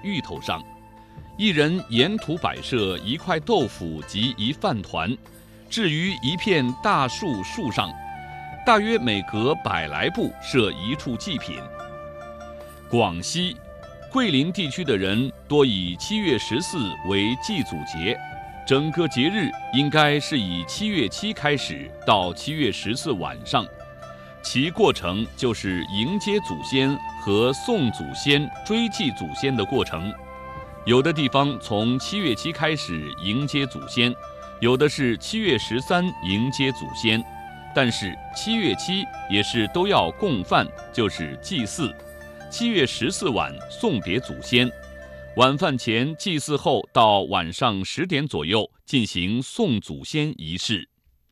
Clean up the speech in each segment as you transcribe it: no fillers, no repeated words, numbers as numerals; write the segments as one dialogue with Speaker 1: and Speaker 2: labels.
Speaker 1: 芋头上，一人沿途摆设一块豆腐及一饭团，置于一片大树树上，大约每隔100来步设一处祭品。广西、桂林地区的人多以7月14为祭祖节，整个节日应该是以7月7开始到7月14晚上，其过程就是迎接祖先和送祖先、追祭祖先的过程。有的地方从7月7开始迎接祖先，有的是7月13迎接祖先，但是7月7也是都要供饭，就是祭祀。7月14晚送别祖先，晚饭前祭祀后到晚上10点左右进行送祖先仪式。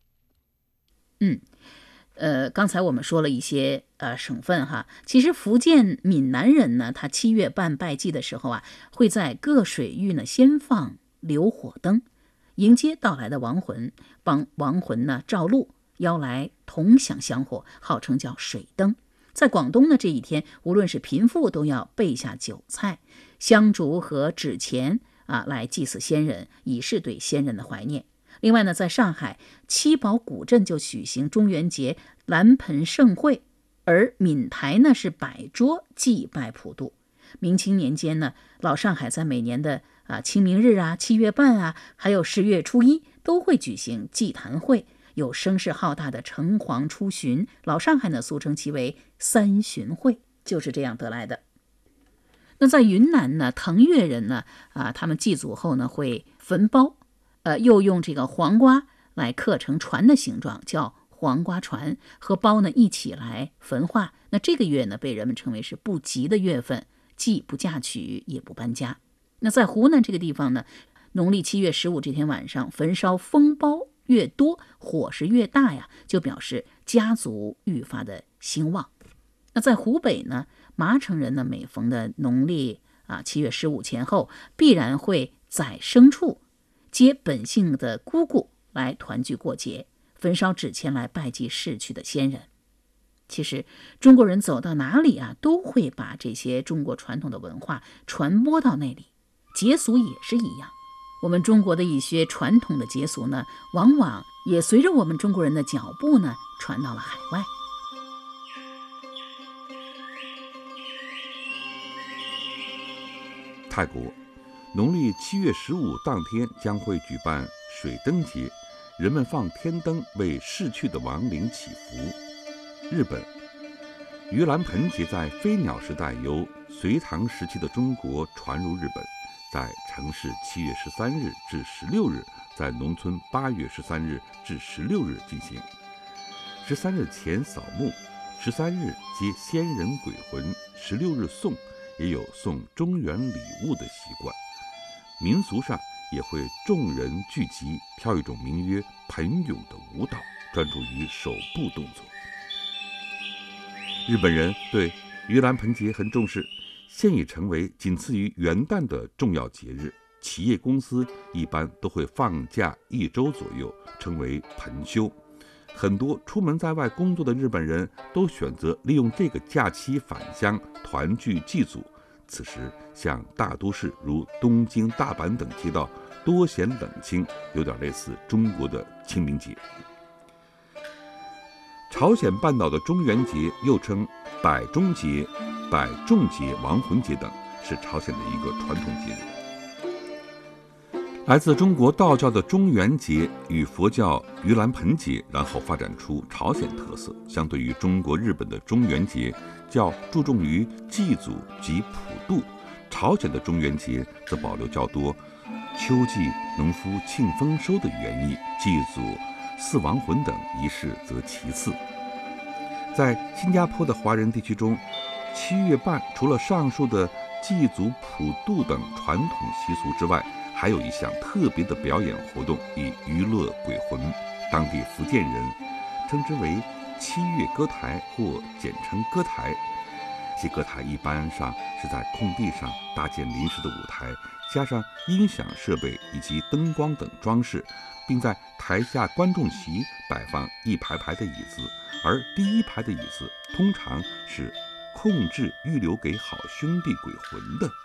Speaker 2: 刚才我们说了一些省份哈，其实福建闽南人呢，他7月半拜祭的时候啊，会在各水域呢先放流火灯，迎接到来的亡魂，帮亡魂呢照路，邀来同享香火，号称叫水灯。在广东呢，这一天无论是贫富都要备下酒菜、香烛和纸钱来祭祀先人，以示对先人的怀念。另外呢，在上海七宝古镇就举行中元节蓝盆盛会，而闽台呢是摆桌祭拜普渡。明清年间呢，老上海在每年的清明日7月半还有10月初1都会举行祭坛会，有声势浩大的城隍出巡，老上海呢俗称其为3巡会，就是这样得来的。那在云南呢，腾越人呢他们祭祖后呢会焚苞，又用这个黄瓜来刻成船的形状，叫黄瓜船，和苞呢一起来焚化。那这个月呢被人们称为是不吉的月份，既不嫁娶也不搬家。那在湖南这个地方呢，农历7月15这天晚上焚烧风苞越多，火势越大呀，就表示家族愈发的兴旺。那在湖北呢，麻城人呢每逢的农历7月15前后，必然会宰牲畜，接本姓的姑姑来团聚过节，焚烧纸钱来拜祭逝去的先人。其实中国人走到哪里都会把这些中国传统的文化传播到那里，节俗也是一样。我们中国的一些传统的节俗呢，往往也随着我们中国人的脚步呢，传到了海外。
Speaker 3: 泰国农历7月15当天将会举办水灯节，人们放天灯为逝去的亡灵祈福。日本盂兰盆节在飞鸟时代由隋唐时期的中国传入日本，在城市7月13日至16日，在农村8月13日至16日进行。13日前扫墓，13日接先人鬼魂，16日送，也有送中元礼物的习惯。民俗上也会众人聚集，跳一种名曰盆涌的舞蹈，专注于手部动作。日本人对盂兰盆节很重视，现已成为仅次于元旦的重要节日。企业公司一般都会放假1周左右，称为盆休。很多出门在外工作的日本人都选择利用这个假期返乡团聚祭祖。此时像大都市如东京、大阪等街道多显冷清，有点类似中国的清明节。朝鲜半岛的中元节又称百中节、百众节、亡魂节等，是朝鲜的一个传统节日。来自中国道教的中元节与佛教盂兰盆节，然后发展出朝鲜特色。相对于中国、日本的中元节较注重于祭祖及普渡，朝鲜的中元节则保留较多秋季农夫庆丰收的原意，祭祖、祀亡魂等仪式则其次。在新加坡的华人地区中，7月半除了上述的祭祖、普渡等传统习俗之外，还有一项特别的表演活动以娱乐鬼魂，当地福建人称之为7月歌台或简称歌台。其歌台一般上是在空地上搭建临时的舞台，加上音响设备以及灯光等装饰，并在台下观众席摆放一排排的椅子，而第一排的椅子通常是控制预留给好兄弟鬼魂的。